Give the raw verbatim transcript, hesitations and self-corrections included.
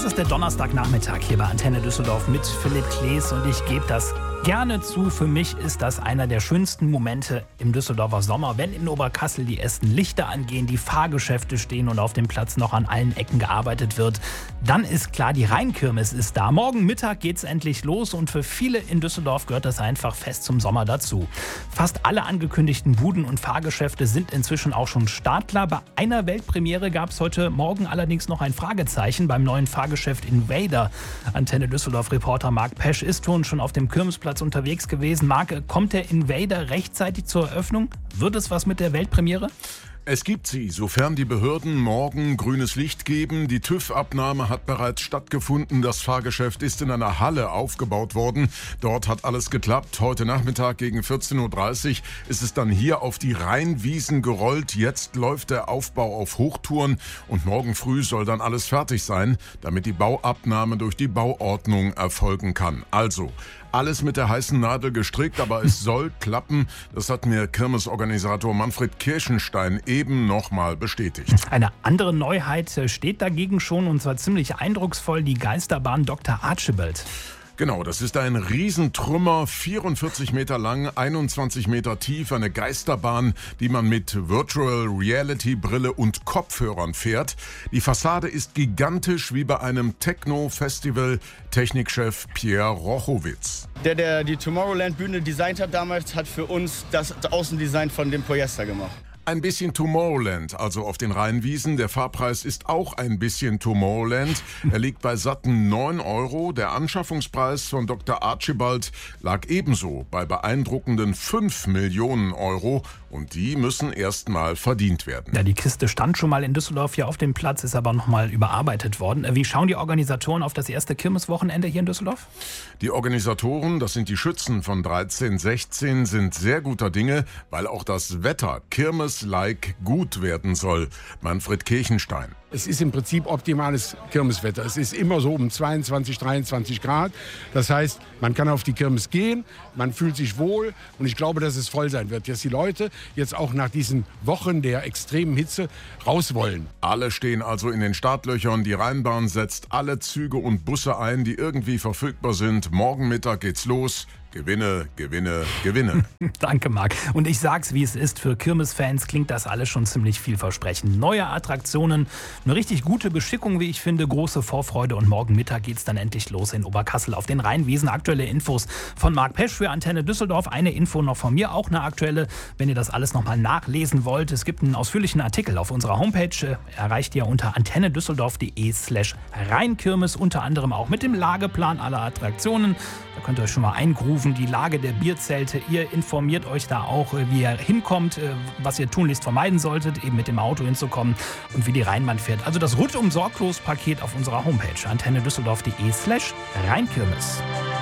ist der Donnerstagnachmittag hier bei Antenne Düsseldorf mit Philipp Klees und ich gebe das gerne zu. Für mich ist das einer der schönsten Momente im Düsseldorfer Sommer, wenn in Oberkassel die ersten Lichter angehen, die Fahrgeschäfte stehen und auf dem Platz noch an allen Ecken gearbeitet wird. Dann ist klar, die Rheinkirmes ist da. Morgen Mittag geht's endlich los und für viele in Düsseldorf gehört das einfach fest zum Sommer dazu. Fast alle angekündigten Buden und Fahrgeschäfte sind inzwischen auch schon startklar. Bei einer Weltpremiere gab es heute Morgen allerdings noch ein Fragezeichen beim neuen Fahrgeschäft Invader. Antenne Düsseldorf-Reporter Marc Pesch ist schon auf dem Kirmesplatz unterwegs gewesen. Marc, kommt der Invader rechtzeitig zur Eröffnung? Wird es was mit der Weltpremiere? Es gibt sie, sofern die Behörden morgen grünes Licht geben. Die TÜV-Abnahme hat bereits stattgefunden. Das Fahrgeschäft ist in einer Halle aufgebaut worden. Dort hat alles geklappt. Heute Nachmittag gegen vierzehn Uhr dreißig ist es dann hier auf die Rheinwiesen gerollt. Jetzt läuft der Aufbau auf Hochtouren und morgen früh soll dann alles fertig sein, damit die Bauabnahme durch die Bauordnung erfolgen kann. Also, alles mit der heißen Nadel gestrickt, aber es soll klappen. Das hat mir Kirmesorganisator Manfred Kirchenstein eben nochmal bestätigt. Eine andere Neuheit steht dagegen schon, und zwar ziemlich eindrucksvoll, die Geisterbahn Doktor Archibald. Genau, das ist ein Riesentrümmer, vierundvierzig Meter lang, einundzwanzig Meter tief, eine Geisterbahn, die man mit Virtual Reality Brille und Kopfhörern fährt. Die Fassade ist gigantisch wie bei einem Techno-Festival. Technikchef Pierre Rochowitz. Der, der die Tomorrowland-Bühne designt hat damals, hat für uns das Außendesign von dem Poyester gemacht. Ein bisschen Tomorrowland, also auf den Rheinwiesen. Der Fahrpreis ist auch ein bisschen Tomorrowland. Er liegt bei satten neun Euro. Der Anschaffungspreis von Doktor Archibald lag ebenso bei beeindruckenden fünf Millionen Euro. Und die müssen erst mal verdient werden. Ja, die Kiste stand schon mal in Düsseldorf hier auf dem Platz, ist aber noch mal überarbeitet worden. Wie schauen die Organisatoren auf das erste Kirmeswochenende hier in Düsseldorf? Die Organisatoren, das sind die Schützen von dreizehn sechzehn, sind sehr guter Dinge, weil auch das Wetter Kirmes-like gut werden soll. Manfred Kirchenstein. Es ist im Prinzip optimales Kirmeswetter. Es ist immer so um zweiundzwanzig, dreiundzwanzig Grad. Das heißt, man kann auf die Kirmes gehen, man fühlt sich wohl und ich glaube, dass es voll sein wird, dass die Leute jetzt auch nach diesen Wochen der extremen Hitze raus wollen. Alle stehen also in den Startlöchern. Die Rheinbahn setzt alle Züge und Busse ein, die irgendwie verfügbar sind. Morgen Mittag geht's los. Gewinne, Gewinne, Gewinne. Danke, Marc. Und ich sag's, wie es ist. Für Kirmesfans klingt das alles schon ziemlich vielversprechend. Neue Attraktionen, eine richtig gute Beschickung, wie ich finde, große Vorfreude. Und morgen Mittag geht's dann endlich los in Oberkassel auf den Rheinwiesen. Aktuelle Infos von Marc Pesch für Antenne Düsseldorf. Eine Info noch von mir, auch eine aktuelle, wenn ihr das alles nochmal nachlesen wollt. Es gibt einen ausführlichen Artikel auf unserer Homepage. Erreicht ihr unter antennedüsseldorf.de slash Rheinkirmes. Unter anderem auch mit dem Lageplan aller Attraktionen. Da könnt ihr euch schon mal eingrooven. Die Lage der Bierzelte. Ihr informiert euch da auch, wie ihr hinkommt, was ihr tunlichst vermeiden solltet, eben mit dem Auto hinzukommen und wie die Rheinbahn fährt. Also das rundum sorglos Paket auf unserer Homepage antennedüsseldorf.de slash Rheinkirmes.